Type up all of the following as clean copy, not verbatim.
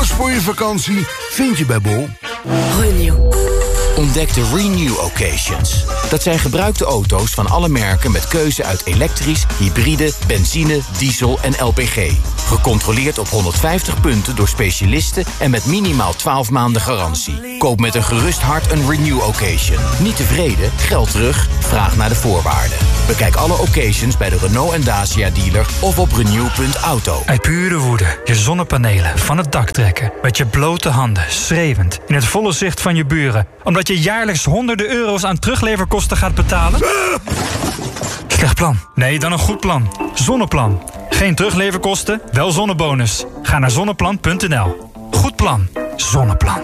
Alles voor je vakantie vind je bij Bol. Renew. Ontdek de Renew Occasions. Dat zijn gebruikte auto's van alle merken met keuze uit elektrisch, hybride, benzine, diesel en LPG. Gecontroleerd op 150 punten door specialisten en met minimaal 12 maanden garantie. Koop met een gerust hart een Renew Occasion. Niet tevreden? Geld terug? Vraag naar de voorwaarden. Bekijk alle occasions bij de Renault en Dacia dealer of op renew.auto. Uit pure woede je zonnepanelen van het dak trekken. Met je blote handen, schreeuwend, in het volle zicht van je buren. Omdat je jaarlijks honderden euro's aan terugleverkosten gaat betalen? Slecht plan. Nee, dan een goed plan. Zonneplan. Geen terugleverkosten, wel zonnebonus. Ga naar zonneplan.nl. Goed plan. Zonneplan.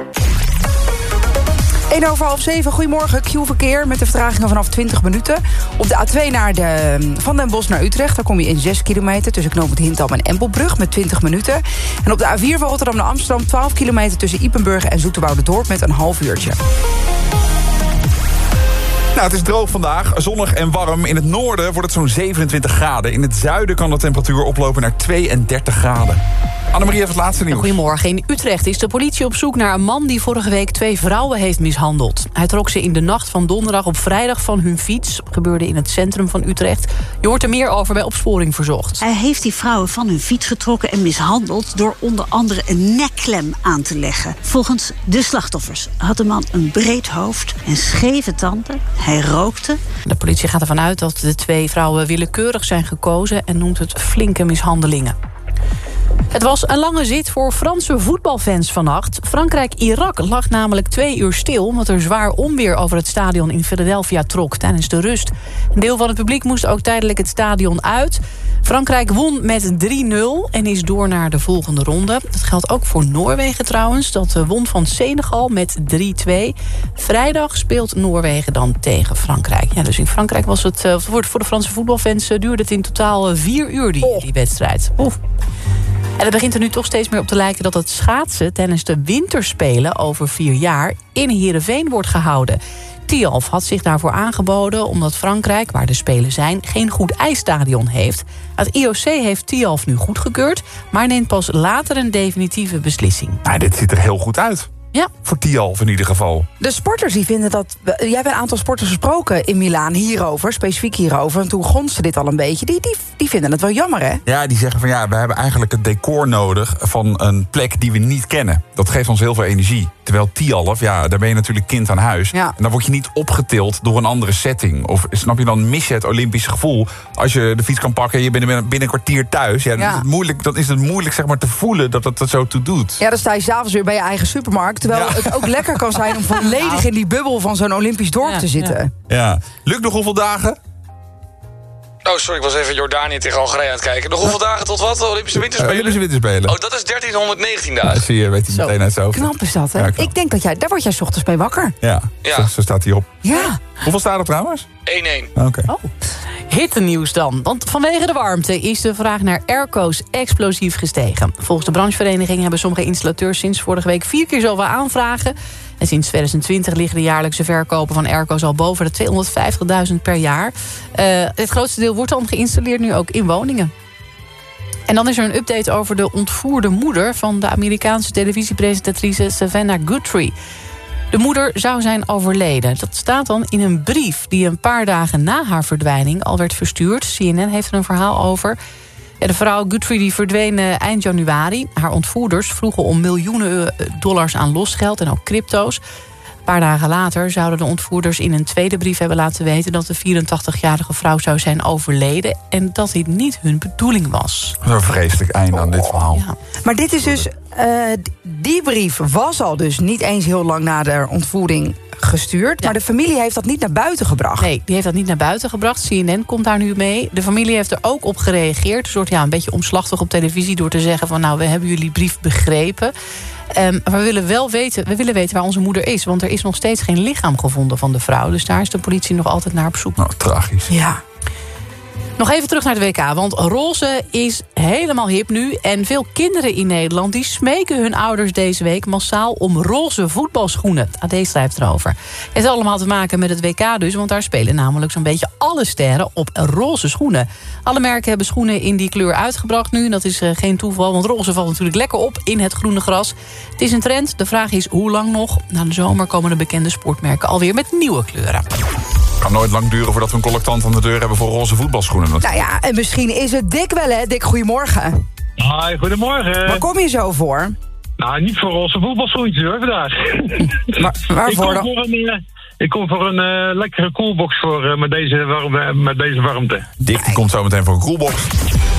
7:01, goedemorgen. Q-verkeer met de vertragingen vanaf 20 minuten. Op de A2 van Den Bosch naar Utrecht. Daar kom je in 6 kilometer tussen knooppunt Hintham en Empelbrug met 20 minuten. En op de A4 van Rotterdam naar Amsterdam 12 kilometer tussen Ypenburg en Zoeterwoude-Dorp met een half uurtje. Nou, het is droog vandaag, zonnig en warm. In het noorden wordt het zo'n 27 graden. In het zuiden kan de temperatuur oplopen naar 32 graden. Annemarie heeft het laatste nieuws. Goedemorgen. In Utrecht is de politie op zoek naar een man die vorige week 2 vrouwen heeft mishandeld. Hij trok ze in de nacht van donderdag op vrijdag van hun fiets. Gebeurde in het centrum van Utrecht. Je hoort er meer over bij Opsporing Verzocht. Hij heeft die vrouwen van hun fiets getrokken en mishandeld door onder andere een nekklem aan te leggen. Volgens de slachtoffers had de man een breed hoofd en scheve tanden. Hij rookte. De politie gaat ervan uit dat de 2 vrouwen willekeurig zijn gekozen en noemt het flinke mishandelingen. Het was een lange zit voor Franse voetbalfans vannacht. Frankrijk-Irak lag namelijk 2 uur stil, omdat er zwaar onweer over het stadion in Philadelphia trok tijdens de rust. Een deel van het publiek moest ook tijdelijk het stadion uit. Frankrijk won met 3-0 en is door naar de volgende ronde. Dat geldt ook voor Noorwegen trouwens. Dat won van Senegal met 3-2. Vrijdag speelt Noorwegen dan tegen Frankrijk. Ja, dus in Frankrijk was het voor de Franse voetbalfans duurde het in totaal 4 uur die wedstrijd. Oef. En het begint er nu toch steeds meer op te lijken dat het schaatsen tijdens de winterspelen over 4 jaar in Heerenveen wordt gehouden. Tialf had zich daarvoor aangeboden omdat Frankrijk, waar de Spelen zijn, geen goed ijsstadion heeft. Het IOC heeft Tialf nu goedgekeurd, maar neemt pas later een definitieve beslissing. Nou, dit ziet er heel goed uit. Ja. Voor Tialf in ieder geval. De sporters die vinden dat... Jij hebt een aantal sporters gesproken in Milaan hierover, specifiek hierover. En toen gonste dit al een beetje. Die vinden het wel jammer, hè? Ja, die zeggen van ja, we hebben eigenlijk het decor nodig van een plek die we niet kennen. Dat geeft ons heel veel energie. Terwijl Tialf, ja, daar ben je natuurlijk kind aan huis. Ja. En dan word je niet opgetild door een andere setting. Of snap je, dan mis je het Olympische gevoel. Als je de fiets kan pakken en je bent binnen een kwartier thuis. Ja, dan is het moeilijk zeg maar, te voelen dat het er zo toe doet. Ja, dan sta je s'avonds weer bij je eigen supermarkt. Terwijl het ook lekker kan zijn om volledig in die bubbel van zo'n Olympisch dorp te zitten. Ja. Luc, nog hoeveel dagen? Oh, sorry, ik was even Jordanië tegen Algerije aan het kijken. Nog hoeveel dagen tot wat? De Olympische Winterspelen? Olympische Winterspelen. Oh, dat is 1319 dagen. Ja, zie je, weet hij meteen uit zijn hoofd. Knap is dat, hè? Ja, ik denk dat daar word jij 's ochtends bij wakker. Ja. Zo staat hij op. Ja. Hoeveel staat er trouwens? 1-1. Oké. Oh. Hittenieuws dan. Want vanwege de warmte is de vraag naar airco's explosief gestegen. Volgens de branchevereniging hebben sommige installateurs sinds vorige week 4 keer zoveel aanvragen. En sinds 2020 liggen de jaarlijkse verkopen van airco's al boven de 250.000 per jaar. Het grootste deel wordt dan geïnstalleerd nu ook in woningen. En dan is er een update over de ontvoerde moeder van de Amerikaanse televisiepresentatrice Savannah Guthrie. De moeder zou zijn overleden. Dat staat dan in een brief die een paar dagen na haar verdwijning al werd verstuurd. CNN heeft er een verhaal over. De vrouw Guthrie die verdween eind januari. Haar ontvoerders vroegen om miljoenen dollars aan losgeld en ook crypto's. Een paar dagen later zouden de ontvoerders in een tweede brief hebben laten weten dat de 84-jarige vrouw zou zijn overleden en dat dit niet hun bedoeling was. Zo'n vreselijk einde aan dit verhaal. Ja. Maar dit is dus... die brief was al dus niet eens heel lang na de ontvoering gestuurd. Maar de familie heeft dat niet naar buiten gebracht. Nee, die heeft dat niet naar buiten gebracht. CNN komt daar nu mee. De familie heeft er ook op gereageerd. Een soort een beetje omslachtig op televisie door te zeggen van nou, we hebben jullie brief begrepen. Maar we willen weten waar onze moeder is. Want er is nog steeds geen lichaam gevonden van de vrouw. Dus daar is de politie nog altijd naar op zoek. Nou, tragisch. Ja. Nog even terug naar de WK, want roze is helemaal hip nu. En veel kinderen in Nederland die smeken hun ouders deze week massaal om roze voetbalschoenen. AD schrijft erover. Het heeft allemaal te maken met het WK dus, want daar spelen namelijk zo'n beetje alle sterren op roze schoenen. Alle merken hebben schoenen in die kleur uitgebracht nu. Dat is geen toeval, want roze valt natuurlijk lekker op in het groene gras. Het is een trend. De vraag is hoe lang nog? Na de zomer komen de bekende sportmerken alweer met nieuwe kleuren. Het kan nooit lang duren voordat we een collectant aan de deur hebben voor roze voetbalschoenen. Nou ja, en misschien is het Dick wel, hè? Dick, goedemorgen. Hi, goedemorgen. Waar kom je zo voor? Nou, niet voor roze voetbalschoentjes hoor, vandaag. Waarvoor dan? Ik kom voor een lekkere coolbox voor met deze warmte. Dick die komt zo meteen voor een coolbox.